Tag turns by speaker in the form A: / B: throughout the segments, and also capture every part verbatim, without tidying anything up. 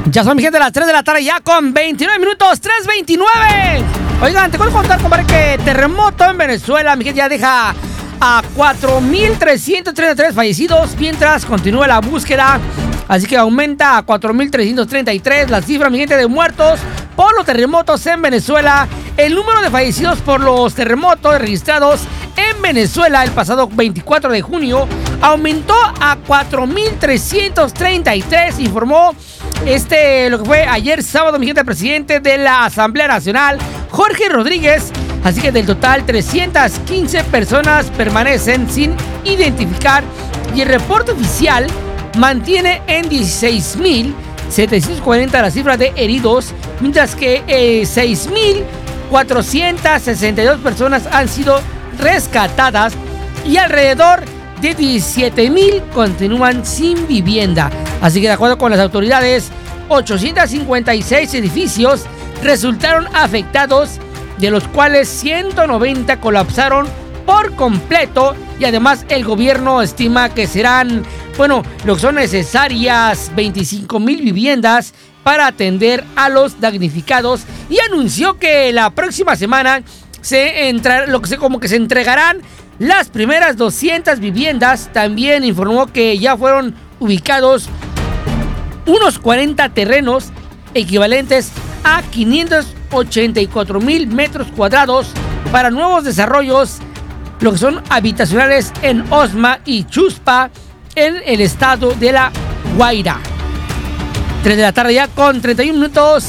A: Ya son, mi gente, las tres de la tarde, ya con veintinueve minutos, tres veintinueve. Oigan, te quiero contar, compadre, que terremoto en Venezuela, mi gente, ya deja a cuatro mil trescientos treinta y tres fallecidos, mientras continúa la búsqueda. Así que aumenta a cuatro mil trescientos treinta y tres la cifra, mi gente, de muertos por los terremotos en Venezuela. El número de fallecidos por los terremotos registrados en Venezuela el pasado veinticuatro de junio aumentó a cuatro mil trescientos treinta y tres, informó este, lo que fue ayer sábado, mi gente, el presidente de la Asamblea Nacional, Jorge Rodríguez. Así que del total, trescientas quince personas permanecen sin identificar y el reporte oficial mantiene en dieciséis mil setecientos cuarenta la cifra de heridos, mientras que eh, seis mil cuatrocientas sesenta y dos personas han sido rescatadas y alrededor de diecisiete mil continúan sin vivienda. Así que de acuerdo con las autoridades, ochocientos cincuenta y seis edificios resultaron afectados, de los cuales ciento noventa colapsaron por completo, y además el gobierno estima que serán, bueno, lo que son necesarias veinticinco mil viviendas para atender a los damnificados, y anunció que la próxima semana se entra, lo que se como que se entregarán las primeras doscientas viviendas. También informó que ya fueron ubicados unos cuarenta terrenos equivalentes a quinientos ochenta y cuatro mil metros cuadrados para nuevos desarrollos, lo que son habitacionales en Osma y Chuspa, en el estado de La Guaira. tres de la tarde ya con treinta y uno minutos.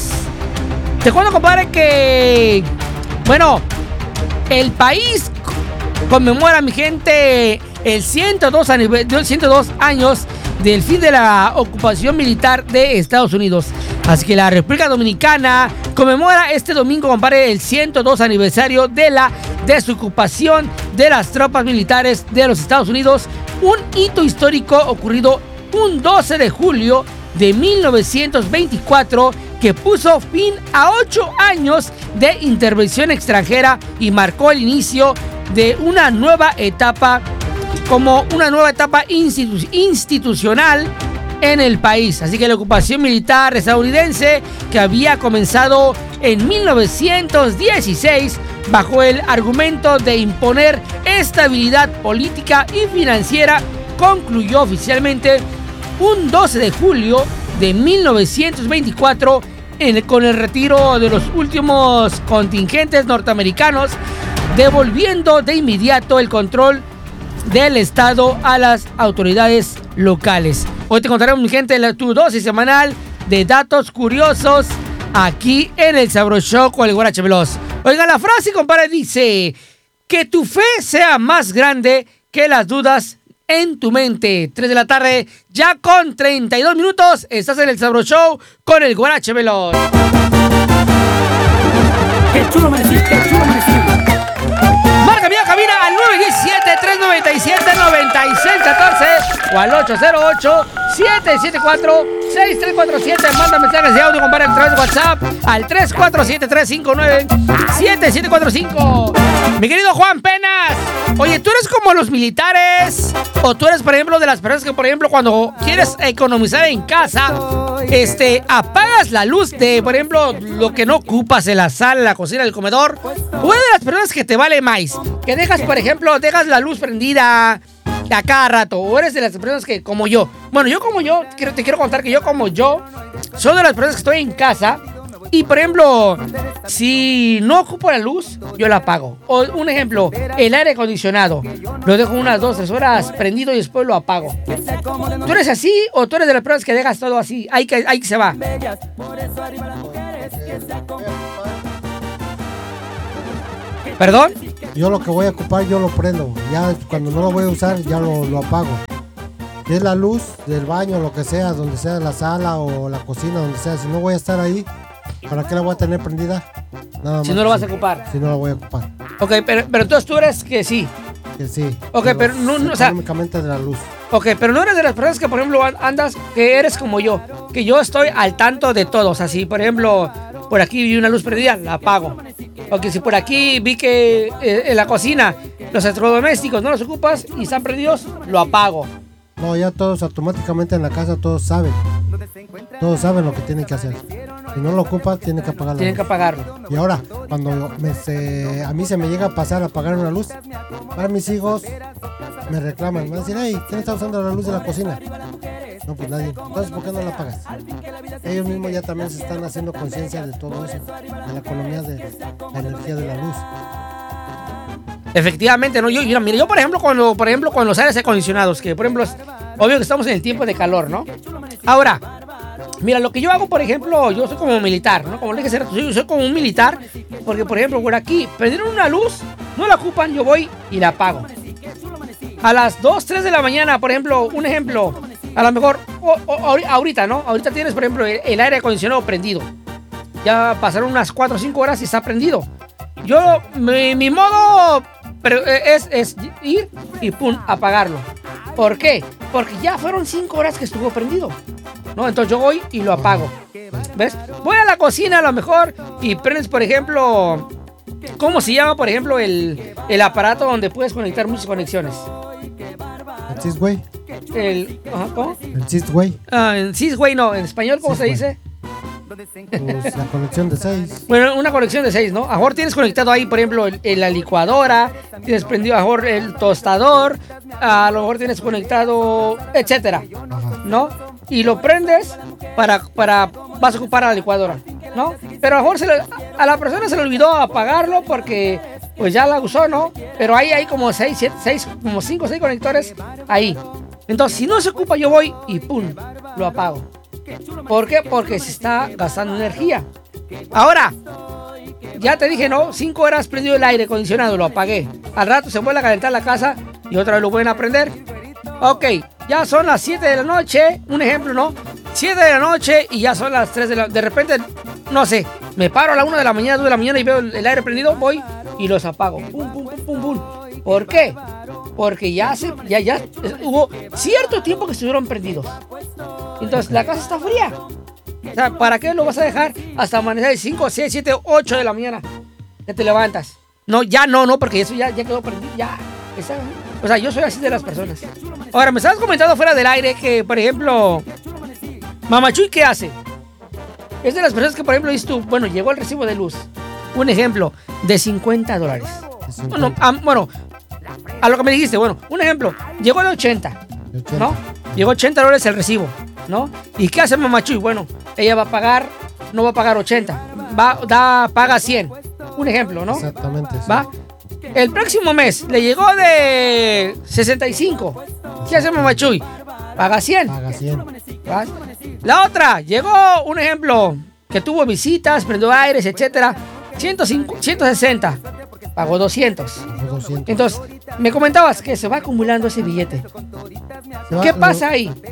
A: Te cuento, compadre, que, bueno, el país conmemora, mi gente, el ciento dos, ciento dos años del fin de la ocupación militar de Estados Unidos. Así que la República Dominicana conmemora este domingo, compadre, el ciento dos aniversario de la desocupación de las tropas militares de los Estados Unidos, un hito histórico ocurrido un doce de julio de mil novecientos veinticuatro que puso fin a ocho años de intervención extranjera y marcó el inicio de una nueva etapa, como una nueva etapa institu- institucional en el país. Así que la ocupación militar estadounidense, que había comenzado en mil novecientos dieciséis bajo el argumento de imponer estabilidad política y financiera, concluyó oficialmente un doce de julio de mil novecientos veinticuatro en el, con el retiro de los últimos contingentes norteamericanos, devolviendo de inmediato el control del Estado a las autoridades locales. Hoy te contaremos, mi gente, la, tu dosis semanal de datos curiosos aquí en el Sabroso Show con el Guarache Veloz. Oiga, la frase, compadre, dice: que tu fe sea más grande que las dudas en tu mente. tres de la tarde, ya con treinta y dos minutos. Estás en el Sabroso Show con el Guarache Veloz.
B: ¡Qué chulo me decís! ¡Qué chulo me decís!
A: Marca mía, cabina al nueve uno siete, tres nueve siete, nueve seis uno cuatro o al ocho cero ocho, siete siete cuatro, seis tres cuatro siete. Manda mensajes de audio, compadre, a través de WhatsApp al tres cuatro siete, tres cinco nueve, siete siete cuatro cinco. Mi querido Juan Penas, oye, ¿tú eres como los militares? ¿O tú eres, por ejemplo, de las personas que, por ejemplo, cuando quieres economizar en casa, este, apagas la luz de, por ejemplo, lo que no ocupas en la sala, la cocina, el comedor? ¿O eres de las personas que te vale más? Que dejas, por ejemplo, dejas la luz prendida a cada rato. ¿O eres de las personas que, como yo? Bueno, yo como yo, te quiero contar que yo como yo, soy de las personas que estoy en casa y, por ejemplo, si no ocupo la luz, yo la apago. O un ejemplo, el aire acondicionado, lo dejo unas dos, tres horas prendido y después lo apago. ¿Tú eres así o tú eres de las personas que dejas todo así? Ahí que, ahí que se va. ¿Perdón?
C: Yo lo que voy a ocupar, yo lo prendo. Ya cuando no lo voy a usar, ya lo, lo apago. Si es la luz del baño, lo que sea, donde sea la sala o la cocina, donde sea. Si no voy a estar ahí, ¿para qué la voy a tener prendida? Nada más.
A: Si no lo vas a ocupar.
C: Si no la voy a ocupar.
A: Ok, pero, pero entonces tú eres que sí.
C: Que sí.
A: Ok, pero, pero no, no, o sea,
C: económicamente de la luz.
A: Ok, pero no eres de las personas que, por ejemplo, andas, que eres como yo, que yo estoy al tanto de todo. O sea, si, por ejemplo, por aquí vi una luz prendida, la apago. O que si por aquí vi que eh, en la cocina los electrodomésticos no los ocupas y están prendidos, lo apago.
C: No, ya todos automáticamente en la casa todos saben. todos saben lo que tienen que hacer. Si no lo ocupan, tienen que apagar la
A: Tienen
C: luz.
A: que apagarlo.
C: Y ahora, cuando me se, a mí se me llega a pasar a apagar una luz, para mis hijos me reclaman, me van a decir, hey, ¿quién está usando la luz de la cocina? No, pues nadie. Entonces, ¿por qué no la apagas? Ellos mismos ya también se están haciendo conciencia de todo eso, de la economía de la energía de la luz.
A: Efectivamente, ¿no? Yo, yo, mira, yo por ejemplo, cuando, por ejemplo, con los aires acondicionados, que por ejemplo, es obvio que estamos en el tiempo de calor, ¿no? Ahora, mira, lo que yo hago, por ejemplo, yo soy como militar, ¿no? Como le dije hace rato, yo soy como un militar, porque por ejemplo, por aquí, prendieron una luz, no la ocupan, yo voy y la apago. A las dos, tres de la mañana, por ejemplo, un ejemplo, a lo mejor, o, o, ahorita, ¿no? Ahorita tienes, por ejemplo, el, el aire acondicionado prendido. Ya pasaron unas cuatro o cinco horas y está prendido. Yo, mi, mi modo es, es ir y pum, apagarlo. ¿Por qué? Porque ya fueron cinco horas que estuvo prendido, ¿no? Entonces yo voy y lo apago. ¿Ves? Voy a la cocina a lo mejor y prendes, por ejemplo, ¿cómo se llama, por ejemplo, el, el aparato donde puedes conectar muchas conexiones?
C: ¿El Cisway?
A: El, ajá, ¿cómo?
C: ¿El Cisway?
A: Ah, en Cisway no, en español, ¿cómo se dice?
C: Pues la conexión de seis.
A: Bueno, una conexión de seis, ¿no? A lo mejor tienes conectado ahí, por ejemplo, el, el, la licuadora, tienes prendido a lo mejor el tostador, a lo mejor tienes conectado, etcétera, ¿no? Y lo prendes para, para, vas a ocupar a la licuadora, ¿no? Pero a lo mejor se le, a la persona se le olvidó apagarlo porque pues ya la usó, ¿no? Pero ahí hay como seis, siete, seis, como cinco o seis conectores ahí. Entonces, si no se ocupa, yo voy y pum, lo apago. ¿Por qué? Porque se está gastando energía. Ahora, ya te dije, ¿no? Cinco horas prendido el aire acondicionado, lo apagué. Al rato se vuelve a calentar la casa y otra vez lo vuelven a prender. Ok, ya son las siete de la noche, un ejemplo, ¿no? siete de la noche y ya son las tres de la... De repente, no sé, me paro a la una de la mañana, dos de la mañana y veo el, el aire prendido, voy y los apago. Pum, pum, pum, pum, pum. ¿Por qué? Porque ya, se, ya, ya hubo cierto tiempo que estuvieron prendidos. Entonces la casa está fría. O sea, ¿para qué lo vas a dejar hasta amanecer cinco, seis, siete, ocho de la mañana? Que te levantas. No, ya no, no, porque eso ya, ya quedó prendido. Ya. Esa, o sea, yo soy así de las personas. Ahora, me estabas comentando fuera del aire que, por ejemplo, Mamachuy, ¿qué hace? Es de las personas que, por ejemplo, dices tú, bueno, llegó el recibo de luz. Un ejemplo, de cincuenta dólares. Bueno, a, bueno, a lo que me dijiste, bueno, un ejemplo, llegó de ochenta, ¿no? Llegó ochenta dólares el recibo, ¿no? ¿Y qué hace Mamachuy? Bueno, ella va a pagar, no va a pagar ochenta, va, da, paga cien. Un ejemplo, ¿no?
C: Exactamente. Sí.
A: ¿Va? El próximo mes le llegó de sesenta y cinco. ¿Qué hace Mamachuy? Paga cien.
C: Paga cien.
A: ¿Va? La otra, llegó, un ejemplo, que tuvo visitas, prendió aires, etcétera, ciento sesenta. Pagó doscientos.
C: Pagó doscientos.
A: Entonces, me comentabas que se va acumulando ese billete.
C: Va,
A: ¿Qué pasa
C: lo,
A: ahí?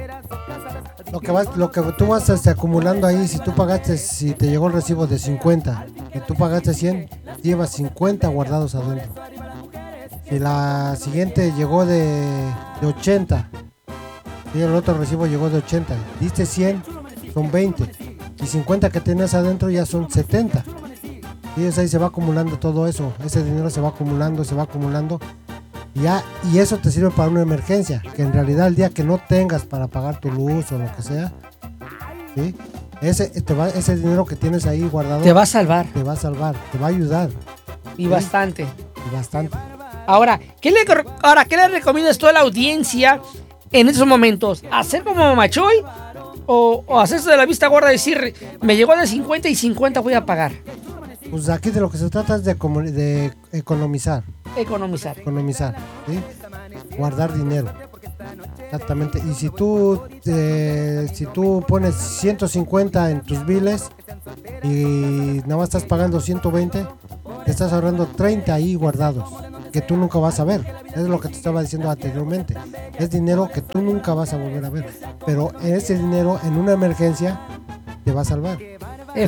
C: Lo que, vas, lo que tú vas este, acumulando ahí, si tú pagaste, si te llegó el recibo de cincuenta y tú pagaste cien, llevas cincuenta guardados adentro. Si la siguiente llegó de, de ochenta y el otro recibo llegó de ochenta, diste cien, son veinte. Y cincuenta que tenías adentro ya son setenta. Y ahí se va acumulando todo eso. Ese dinero se va acumulando, se va acumulando. Y, ya, y eso te sirve para una emergencia. Que en realidad el día que no tengas para pagar tu luz o lo que sea, ¿sí? ese, te va, ese dinero que tienes ahí guardado
A: Te va a salvar.
C: Te va a salvar, te va a ayudar.
A: Y
C: ¿sí?
A: bastante.
C: Y bastante.
A: Ahora, ¿qué le, ahora, ¿qué le recomiendas tú a la audiencia en estos momentos? ¿Hacer como Mamachuy? O, o hacerse de la vista gorda y decir, me llegó de cincuenta y cincuenta voy a pagar.
C: Pues aquí de lo que se trata es de, de economizar.
A: Economizar.
C: Economizar, ¿sí? Guardar dinero. Exactamente. Y si tú, eh, si tú pones ciento cincuenta en tus biles y nada más estás pagando ciento veinte, te estás ahorrando treinta ahí guardados, que tú nunca vas a ver. Es lo que te estaba diciendo anteriormente. Es dinero que tú nunca vas a volver a ver. Pero ese dinero en una emergencia te va a salvar.